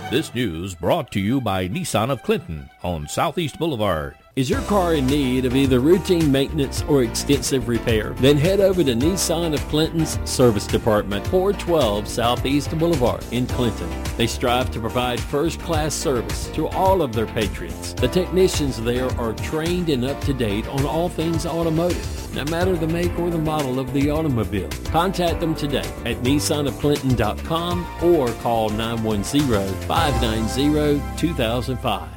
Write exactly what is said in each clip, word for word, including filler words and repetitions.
This news brought to you by Nissan of Clinton on Southeast Boulevard. Is your car in need of either routine maintenance or extensive repair? Then head over to Nissan of Clinton's Service Department, four twelve Southeast Boulevard in Clinton. They strive to provide first-class service to all of their patrons. The technicians there are trained and up to date on all things automotive, no matter the make or the model of the automobile. Contact them today at nissan of clinton dot com or call nine one zero, five nine zero, two thousand five.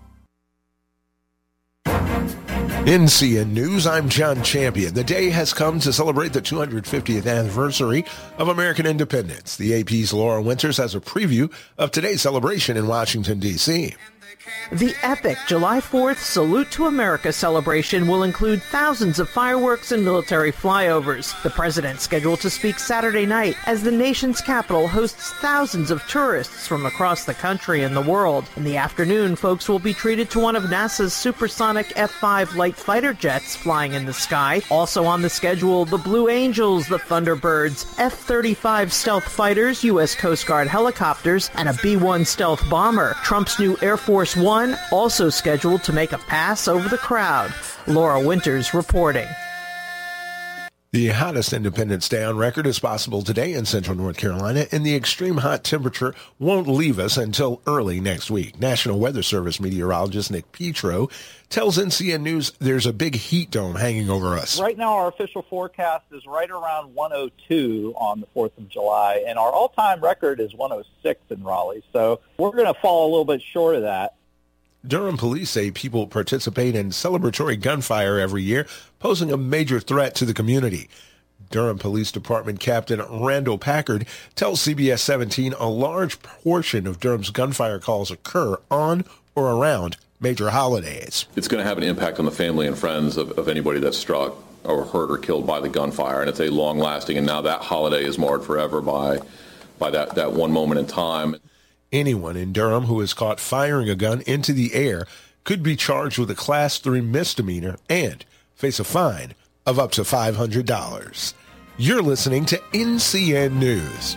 In C N News, I'm John Champion. The day has come to celebrate the two hundred fiftieth anniversary of American independence. The A P's Laura Winters has a preview of today's celebration in Washington, D C The epic July fourth Salute to America celebration will include thousands of fireworks and military flyovers. The president scheduled to speak Saturday night as the nation's capital hosts thousands of tourists from across the country and the world. In the afternoon, folks will be treated to one of NASA's supersonic F five light fighter jets flying in the sky. Also on the schedule, the Blue Angels, the Thunderbirds, F thirty-five stealth fighters, U S Coast Guard helicopters, and a B one stealth bomber. Trump's new Air Force One also scheduled to make a pass over the crowd. Laura Winters reporting. The hottest Independence Day on record is possible today in central North Carolina, and the extreme hot temperature won't leave us until early next week. National Weather Service meteorologist Nick Petro tells N C N News there's a big heat dome hanging over us. Right now, our official forecast is right around one oh two on the fourth of July, and our all-time record is one oh six in Raleigh. So we're going to fall a little bit short of that. Durham police say people participate in celebratory gunfire every year, posing a major threat to the community. Durham Police Department Captain Randall Packard tells C B S seventeen a large portion of Durham's gunfire calls occur on or around major holidays. It's going to have an impact on the family and friends of, of anybody that's struck or hurt or killed by the gunfire, and it's a long-lasting, and now that holiday is marred forever by, by that, that one moment in time. Anyone in Durham who is caught firing a gun into the air could be charged with a Class three misdemeanor and face a fine of up to five hundred dollars. You're listening to N C N News.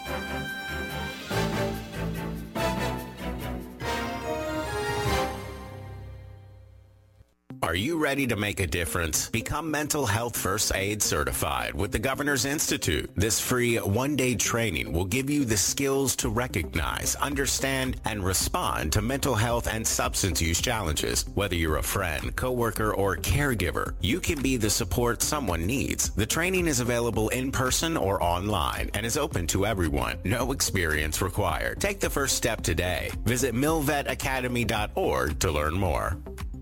Are you ready to make a difference? Become Mental Health First Aid Certified with the Governor's Institute. This free one-day training will give you the skills to recognize, understand, and respond to mental health and substance use challenges. Whether you're a friend, coworker, or caregiver, you can be the support someone needs. The training is available in person or online and is open to everyone. No experience required. Take the first step today. Visit mil vet academy dot org to learn more.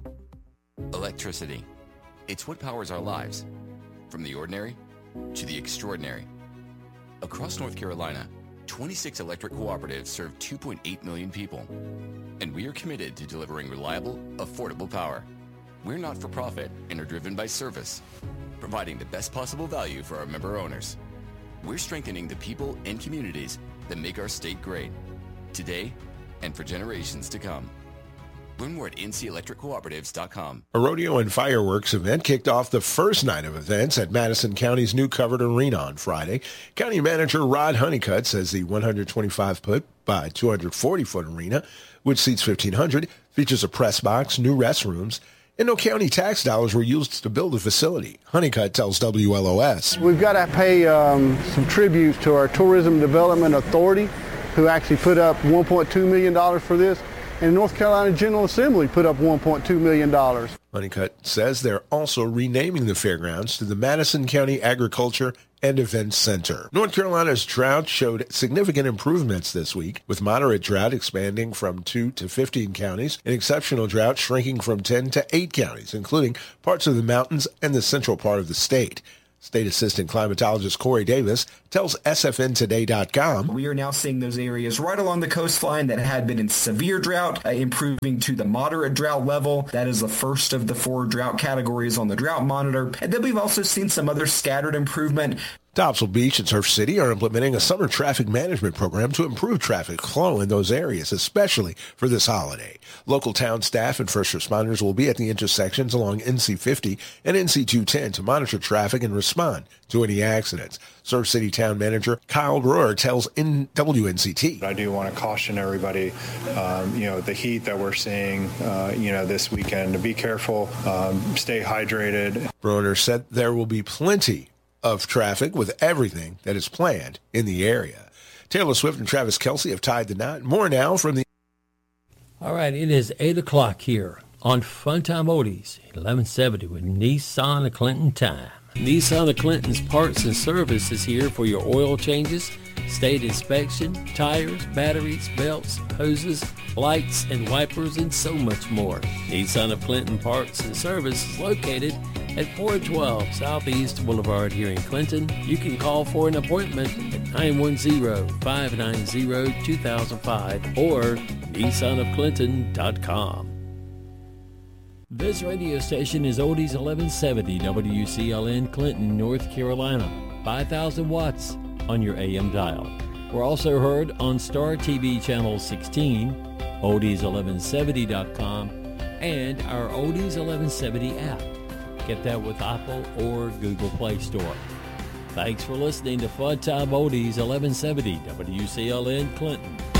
Electricity. It's what powers our lives, from the ordinary to the extraordinary. Across North Carolina, twenty-six electric cooperatives serve two point eight million people, and we are committed to delivering reliable, affordable power. We're not for profit and are driven by service, providing the best possible value for our member owners. We're strengthening the people and communities that make our state great, today and for generations to come. Learn more at n c electric cooperatives dot com. A rodeo and fireworks event kicked off the first night of events at Madison County's new covered arena on Friday. County Manager Rod Honeycutt says the one hundred twenty-five foot by two hundred forty foot arena, which seats fifteen hundred, features a press box, new restrooms, and no county tax dollars were used to build the facility. Honeycutt tells W L O S. We've got to pay um, some tributes to our Tourism Development Authority, who actually put up one point two million dollars for this. And the North Carolina General Assembly put up one point two million dollars. Honeycutt says they're also renaming the fairgrounds to the Madison County Agriculture and Events Center. North Carolina's drought showed significant improvements this week, with moderate drought expanding from two to fifteen counties and exceptional drought shrinking from ten to eight counties, including parts of the mountains and the central part of the state. State Assistant Climatologist Corey Davis tells S F N today dot com. We are now seeing those areas right along the coastline that had been in severe drought, uh, improving to the moderate drought level. That is the first of the four drought categories on the drought monitor. And then we've also seen some other scattered improvement. Topsail Beach and Surf City are implementing a summer traffic management program to improve traffic flow in those areas, especially for this holiday. Local town staff and first responders will be at the intersections along N C fifty and N C two ten to monitor traffic and respond to any accidents. Surf City Town Manager Kyle Rohr tells W N C T. I do want to caution everybody, um, you know, the heat that we're seeing, uh, you know, this weekend, to be careful, um, stay hydrated. Rohr said there will be plenty of traffic with everything that is planned in the area. Taylor Swift and Travis Kelce have tied the knot. More now from the... All right, it is eight o'clock here on Funtime Oldies, eleven seventy with Nissan of Clinton time. Nissan of Clinton's Parts and Service is here for your oil changes, state inspection, tires, batteries, belts, hoses, lights, and wipers, and so much more. Nissan of Clinton Parts and Service is located at four twelve Southeast Boulevard here in Clinton. You can call for an appointment at nine one zero, five nine zero, two thousand five or nissan of clinton dot com. This radio station is Oldies eleven seventy W C L N Clinton, North Carolina, five thousand watts on your A M dial. We're also heard on Star T V Channel sixteen, oldies eleven seventy dot com, and our Oldies eleven seventy app. Get that with Apple or Google Play Store. Thanks for listening to Funtime Oldies eleven seventy W C L N Clinton.